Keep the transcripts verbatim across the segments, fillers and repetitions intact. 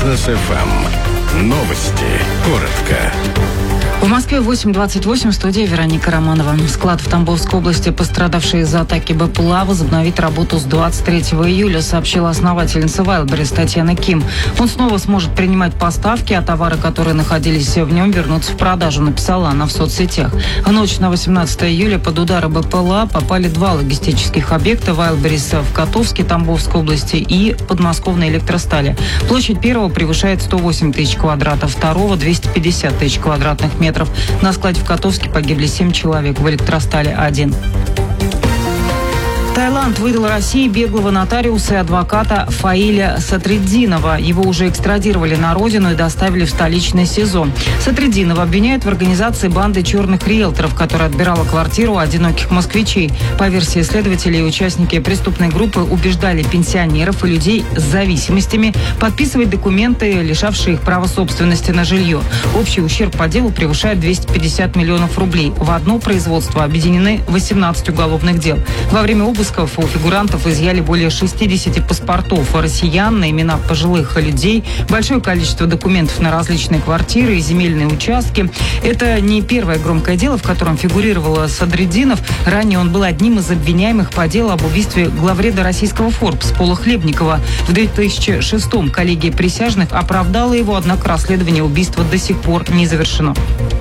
Бизнес эф эм. Новости. Коротко. В Москве восемь двадцать восемь, в студии Вероника Романова. Склад в Тамбовской области, пострадавший из-за атаки БПЛА, возобновит работу с двадцать третьего июля, сообщила основательница Wildberries Татьяна Ким. Он снова сможет принимать поставки, а товары, которые находились в нем, вернутся в продажу, написала она в соцсетях. В ночь на восемнадцатое июля под удары БПЛА попали два логистических объекта Wildberries в Котовске, Тамбовской области и подмосковной Электростали. Площадь первого превышает сто восемь тысяч квадратов, второго – двести пятьдесят тысяч квадратных метров. На складе в Котовске погибли семь человек, в Электростале один. Таиланд выдал России беглого нотариуса и адвоката Фаиля Сатриддинова. Его уже экстрадировали на родину и доставили в столичный СИЗО. Сатриддинова обвиняют в организации банды черных риэлторов, которая отбирала квартиру у одиноких москвичей. По версии следователей, участники преступной группы убеждали пенсионеров и людей с зависимостями подписывать документы, лишавшие их права собственности на жилье. Общий ущерб по делу превышает двести пятьдесят миллионов рублей. В одно производство объединены восемнадцать уголовных дел. Во время обыска у фигурантов изъяли более шестидесяти паспортов россиян на имена пожилых людей, большое количество документов на различные квартиры и земельные участки. Это не первое громкое дело, в котором фигурировал Сатриддинов. Ранее он был одним из обвиняемых по делу об убийстве главреда российского Forbes Пола Хлебникова. В две тысячи шестом коллегия присяжных оправдала его, однако расследование убийства до сих пор не завершено.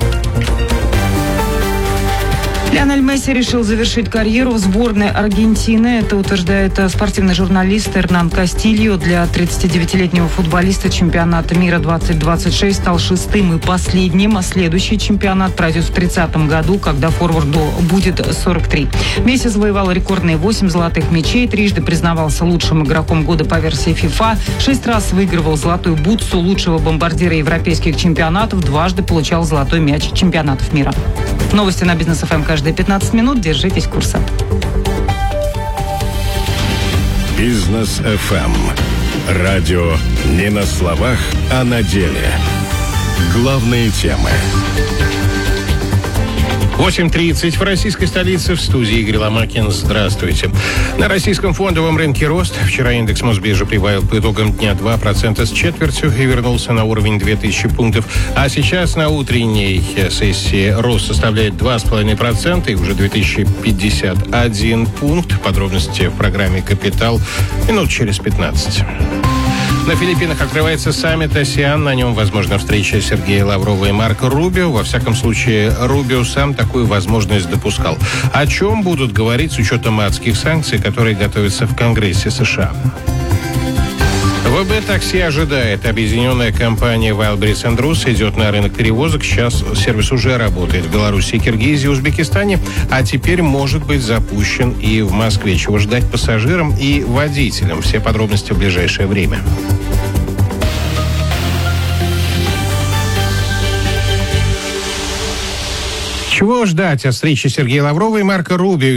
Лионель Месси решил завершить карьеру в сборной Аргентины. Это утверждает спортивный журналист Эрнан Кастильо. Для тридцатидевятилетнего футболиста чемпионата мира двадцать двадцать шесть стал шестым и последним. А следующий чемпионат пройдет в тридцатом году, когда форварду будет сорок три. Месси завоевал рекордные восемь золотых мячей, трижды признавался лучшим игроком года по версии FIFA, шесть раз выигрывал золотую бутсу лучшего бомбардира европейских чемпионатов, дважды получал золотой мяч чемпионатов мира. Новости на Бизнес эф эм каждые пятнадцать минут. Держитесь курса. Бизнес эф эм. Радио не на словах, а на деле. Главные темы. восемь тридцать в российской столице, в студии Игорь Ломакин. Здравствуйте. На российском фондовом рынке рост. Вчера индекс Мосбиржи прибавил по итогам дня два процента с четвертью и вернулся на уровень две тысячи пунктов. А сейчас на утренней сессии рост составляет два целых пять десятых процента и уже две тысячи пятьдесят один пункт. Подробности в программе «Капитал» минут через пятнадцать. На Филиппинах открывается саммит АСЕАН. На нем возможна встреча Сергея Лаврова и Марко Рубио. Во всяком случае, Рубио сам такую возможность допускал. О чем будут говорить с учетом адских санкций, которые готовятся в Конгрессе США? ВБ Такси ожидает. Объединенная компания Wildberries энд Rus идет на рынок перевозок. Сейчас сервис уже работает в Беларуси, Киргизии, Узбекистане, а теперь может быть запущен и в Москве. Чего ждать пассажирам и водителям? Все подробности в ближайшее время. Чего ждать от встречи Сергея Лаврова и Марко Рубио?